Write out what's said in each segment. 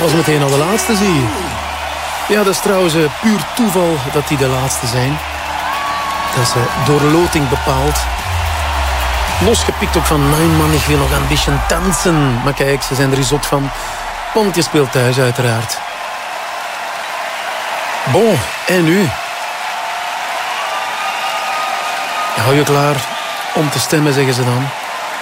pas meteen al de laatste, zie je. Ja, dat is trouwens puur toeval dat die de laatste zijn. Dat is door loting bepaald. Losgepikt ook van Nein Mann, ik wil nog een beetje dansen. Maar kijk, ze zijn er zot van. Want je speelt thuis uiteraard. Bon, en nu? Hou je klaar om te stemmen, zeggen ze dan.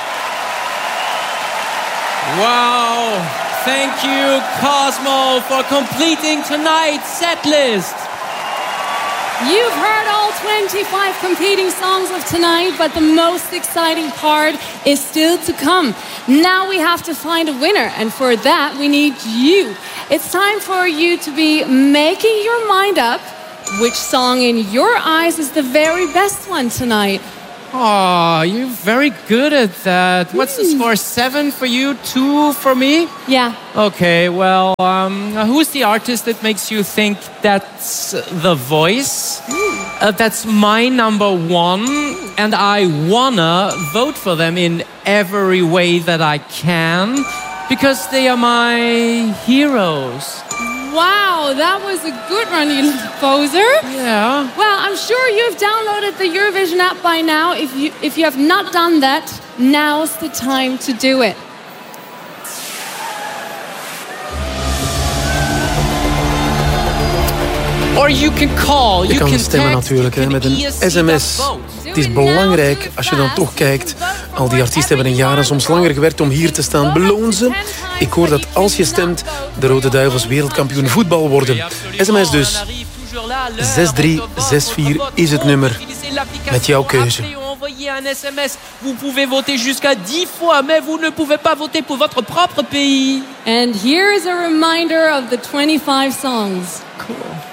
Wow, thank you Cosmo for completing tonight's setlist. You've heard all 25 competing songs of tonight, but the most exciting part is still to come. Now we have to find a winner, and for that we need you. It's time for you to be making your mind up which song in your eyes is the very best one tonight. Oh, you're very good at that. What's the score? 7 for you, 2 for me? Yeah. Okay, well, who's the artist that makes you think that's The Voice? That's my number one, and I wanna vote for them in every way that I can, because they are my heroes. Wow, that was a good run, you poser. Yeah. Well, I'm sure you've downloaded the Eurovision app by now. If you have not done that, now's the time to do it. Or you can call. Je kan stemmen natuurlijk hè, met een sms. Het is belangrijk als je dan toch kijkt. Al die artiesten hebben een jaar en soms langer gewerkt om hier te staan. Beloon ze. Ik hoor dat als je stemt, de Rode Duivels wereldkampioen voetbal worden. SMS dus. 6364 is het nummer. Met jouw keuze. Un SMS. Vous pouvez voter jusqu'à 10 fois, mais vous ne pouvez pas voter pour votre propre pays. And here is a reminder of the 25 songs. Cool.